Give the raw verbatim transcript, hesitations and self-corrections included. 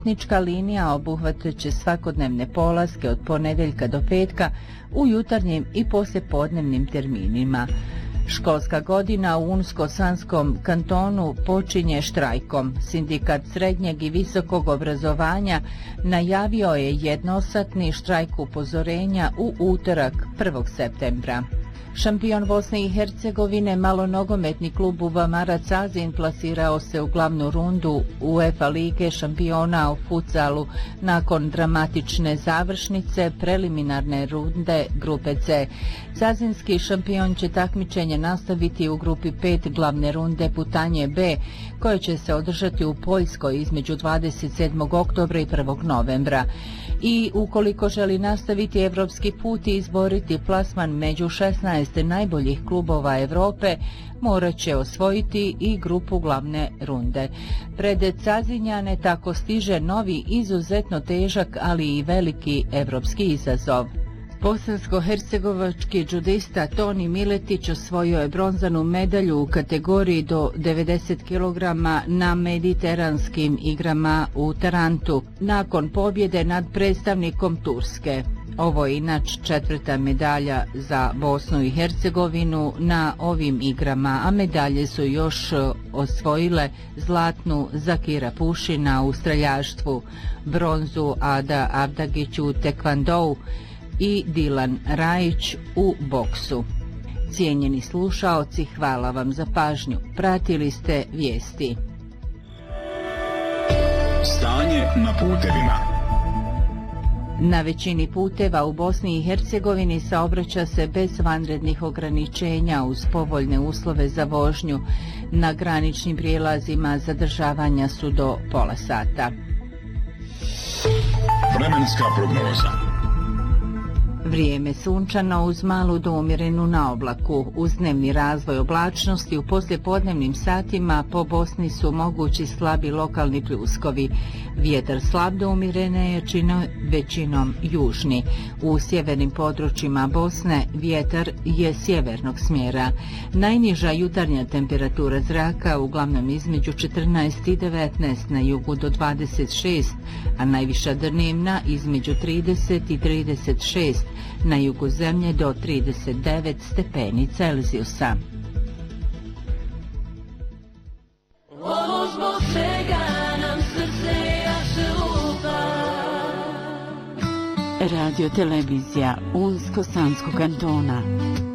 Putnička linija obuhvatit će svakodnevne polaske od ponedjeljka do petka u jutarnjim i poslijepodnevnim terminima. Školska godina u Unsko-Sanskom kantonu počinje štrajkom. Sindikat srednjeg i visokog obrazovanja najavio je jednosatni štrajk upozorenja u utorak prvog septembra. Šampion Bosne i Hercegovine, malonogometni klub Uvamarac Azin, plasirao se u glavnu rundu UEFA Lige šampiona u futsalu nakon dramatične završnice preliminarne runde grupe C. Zazinski šampion će takmičenje nastaviti u grupi pet glavne runde putanje B, koje će se održati u Poljskoj između dvadeset sedmog oktobra i prvog novembra. I ukoliko želi nastaviti evropski put i izboriti plasman među šesnaest najboljih klubova Europe, morat će osvojiti i grupu glavne runde. Pred Cazinjane tako stiže novi, izuzetno težak, ali i veliki evropski izazov. Bosansko-hercegovački džudista Toni Miletić osvojio je bronzanu medalju u kategoriji do devedeset kilograma na mediteranskim igrama u Tarantu, nakon pobjede nad predstavnikom Turske. Ovo je inače četvrta medalja za Bosnu i Hercegovinu na ovim igrama, a medalje su još osvojile zlatnu Zakira Pušina u streljaštvu, bronzu Ada Avdagić u tekvandou i Dilan Rajić u boksu. Cijenjeni slušaoci, hvala vam za pažnju. Pratili ste vijesti. Stanje na putevima. Na većini puteva u Bosni i Hercegovini saobraća se bez vanrednih ograničenja uz povoljne uslove za vožnju. Na graničnim prijelazima zadržavanja su do pola sata. Vremenska prognoza. Vrijeme sunčano uz malu do umjerenu na oblaku. Uz dnevni razvoj oblačnosti u poslijepodnevnim satima po Bosni su mogući slabi lokalni pljuskovi. Vjetar slab do umjerene jačine, većinom južni. U sjevernim područjima Bosne vjetar je sjevernog smjera. Najniža jutarnja temperatura zraka uglavnom između četrnaest i devetnaest, na jugu do dvadeset šest, a najviša dnevna između trideset i trideset šest, na jugu zemlje do trideset devet stepeni Celzijusa. Ovo zbog čega nam srce jaše lupa. Radio televizija Unsko-Sanskog kantona.